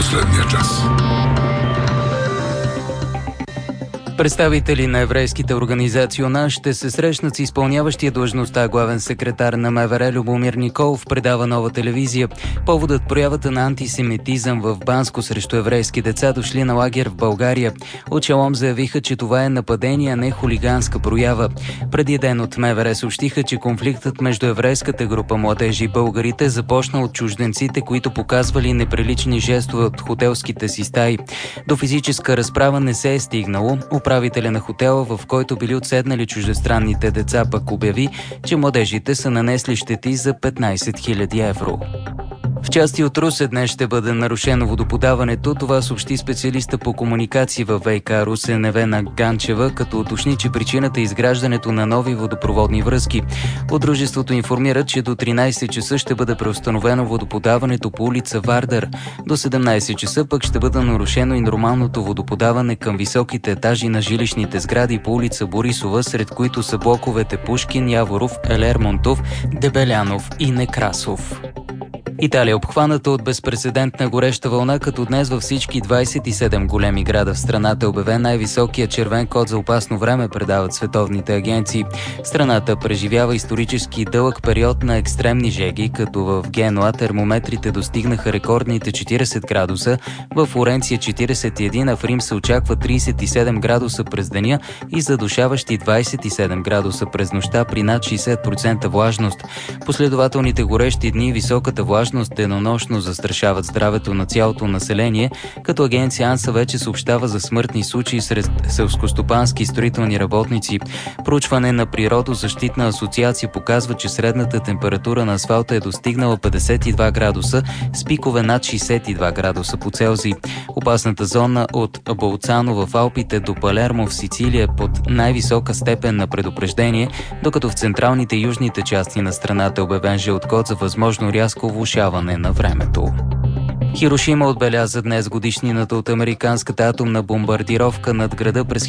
последния час. Представители на еврейските организации у нас ще се срещнат с изпълняващия длъжността главен секретар на МВР Любомир Николов, предава Нова телевизия. Поводът проявата на антисемитизъм в Банско срещу еврейски деца, дошли на лагер в България. От Шалом заявиха, че това е нападение, а не хулиганска проява. Преди ден от МВР съобщиха, че конфликтът между еврейската група младежи и българите започна от чужденците, които показвали неприлични жестове от хотелските си стаи. До физическа разправа не се е стигнало. Управителя на хотела, в който били отседнали чуждестранните деца, пък обяви, че младежите са нанесли щети за 15 000 евро. В части от Русе днес ще бъде нарушено водоподаването. Това съобщи специалиста по комуникации във ВиК Русе Невена Ганчева, като уточни, че причината е изграждането на нови водопроводни връзки. От дружеството информират, че до 13 часа ще бъде преустановено водоподаването по улица Вардар. До 17 часа пък ще бъде нарушено и нормалното водоподаване към високите етажи на жилищните сгради по улица Борисова, сред които са блоковете Пушкин, Яворов, Елермонтов, Дебелянов и Некрасов. Италия е обхваната от безпрецедентна гореща вълна, като днес във всички 27 големи града в страната е обявен най-високия червен код за опасно време, предават световните агенции. Страната преживява исторически дълъг период на екстремни жеги, като в Генуа термометрите достигнаха рекордните 40 градуса, в Флоренция 41, а в Рим се очаква 37 градуса през деня и задушаващи 27 градуса през нощта при над 60% влажност. Последователните горещи дни и високата влажност денонощно застрашават здравето на цялото население, като агенция АНСА вече съобщава за смъртни случаи сред селскостопански и строителни работници. Проучване на Природозащитна асоциация показва, че средната температура на асфалта е достигнала 52 градуса с пикове над 62 градуса по Целзий. Опасната зона от Болцано в Алпите до Палермо в Сицилия е под най-висока степен на предупреждение, докато в централните и южните части на страната е обявен жълт код за възможно рязко влошаване на времето. Хирошима отбеляза днес годишнината от американската атомна бомбардировка над града през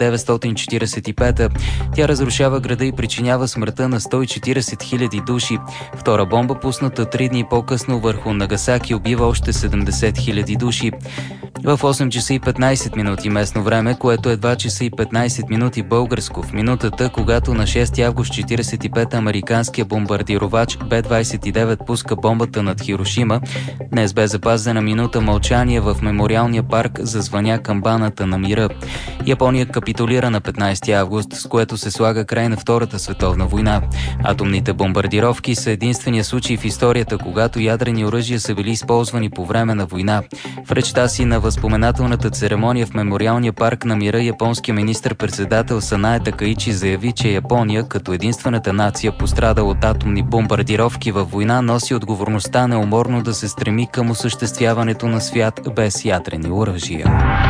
1945-та. Тя разрушава града и причинява смъртта на 140 000 души. Втора бомба, пусната 3 дни по-късно върху Нагасаки, убива още 70 000 души. В 8 часа и 15 минути местно време, което е 2 часа и 15 минути българско, в минутата, когато на 6 август 45 американския бомбардировач Б-29 пуска бомбата над Хирошима, днес бе запазена минута мълчание в мемориалния парк зазвъня камбаната на мира. Япония капитулира на 15 август, с което се слага край на Втората световна война. Атомните бомбардировки са единствения случай в историята, когато ядрени оръжия са били използвани по време на война. В речта си на възпоменателната церемония в мемориалния парк на мира, японският министър-председател Санае Такаичи заяви, че Япония, като единствената нация пострадала от атомни бомбардировки във война, носи отговорността неуморно да се стреми към осъществяването на свят без ядрени оръжия.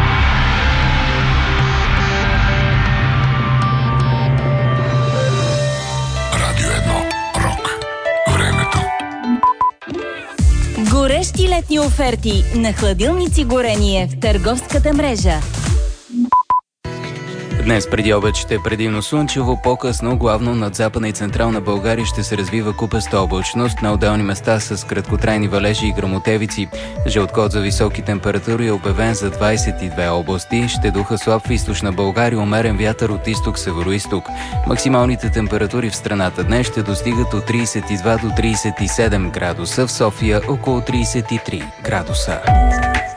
Радио 1. Рок. Времето. Горещи летни оферти на хладилници Горение в търговската мрежа. Днес преди обед ще е предимно слънчево, по-късно главно над Западна и Централна България ще се развива купеста облачност, на отделни места с краткотрайни валежи и гръмотевици. Жълт код за високи температури е обявен за 22 области, ще духа слаб в източна България, умерен вятър от изток-североизток. Максималните температури в страната днес ще достигат от 32 до 37 градуса, в София около 33 градуса.